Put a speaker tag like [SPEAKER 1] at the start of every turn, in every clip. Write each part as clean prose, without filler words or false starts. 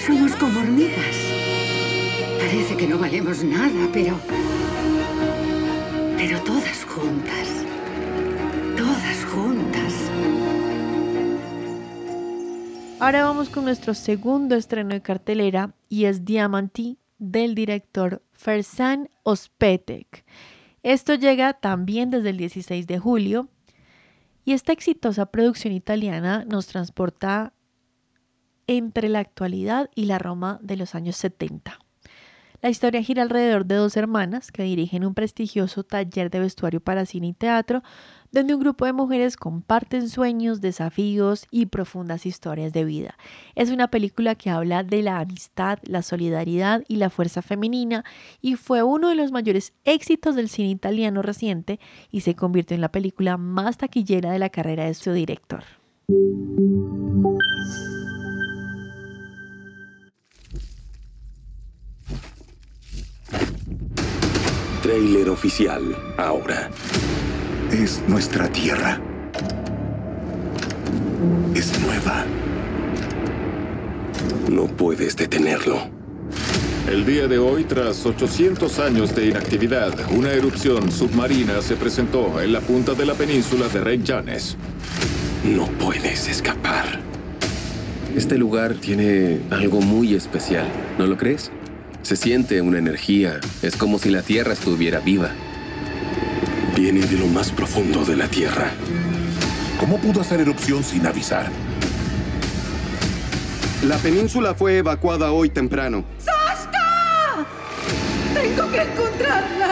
[SPEAKER 1] Somos como hormigas. Parece que no valemos nada, pero todas juntas. Todas juntas.
[SPEAKER 2] Ahora vamos con nuestro segundo estreno de cartelera y es Diamanti del director Ferzan Özpetek. Esto llega también desde el 16 de julio y esta exitosa producción italiana nos transporta entre la actualidad y la Roma de los años 70. La historia gira alrededor de dos hermanas que dirigen un prestigioso taller de vestuario para cine y teatro, donde un grupo de mujeres comparten sueños, desafíos y profundas historias de vida. Es una película que habla de la amistad, la solidaridad y la fuerza femenina y fue uno de los mayores éxitos del cine italiano reciente y se convirtió en la película más taquillera de la carrera de su director.
[SPEAKER 3] Tráiler oficial, ahora.
[SPEAKER 4] Es nuestra tierra. Es nueva.
[SPEAKER 3] No puedes detenerlo.
[SPEAKER 5] El día de hoy, tras 800 años de inactividad, una erupción submarina se presentó en la punta de la península de Reggianes.
[SPEAKER 3] No puedes escapar.
[SPEAKER 6] Este lugar tiene algo muy especial, ¿no lo crees? Se siente una energía, es como si la tierra estuviera viva.
[SPEAKER 3] Viene de lo más profundo de la tierra.
[SPEAKER 4] ¿Cómo pudo hacer erupción sin avisar?
[SPEAKER 7] La península fue evacuada hoy temprano.
[SPEAKER 1] ¡Sashka! ¡Tengo que encontrarla!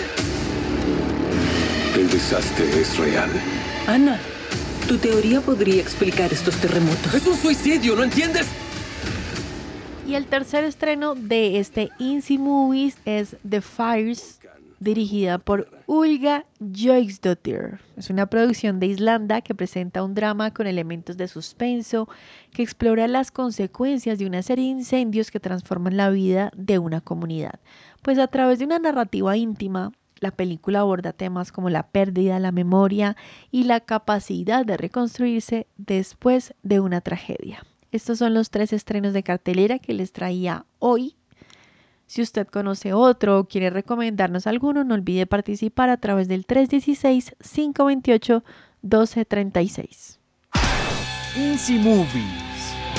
[SPEAKER 3] El desastre es real.
[SPEAKER 8] Ana, tu teoría podría explicar estos terremotos.
[SPEAKER 6] ¡Es un suicidio! ¿No entiendes?
[SPEAKER 2] Y el tercer estreno de este Inci Movies es The Fires, dirigida por Ulga Jónsdóttir. Es una producción de Islanda que presenta un drama con elementos de suspenso que explora las consecuencias de una serie de incendios que transforman la vida de una comunidad. Pues a través de una narrativa íntima, la película aborda temas como la pérdida, la memoria y la capacidad de reconstruirse después de una tragedia. Estos son los 3 estrenos de cartelera que les traía hoy. Si usted conoce otro o quiere recomendarnos alguno, no olvide participar a través del 316-528-1236.
[SPEAKER 9] Inci Movie.